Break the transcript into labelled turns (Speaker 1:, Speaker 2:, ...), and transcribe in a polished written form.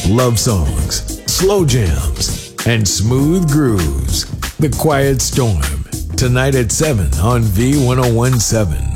Speaker 1: love songs, slow jams, and smooth grooves. The Quiet Storm, tonight at 7 on V1017.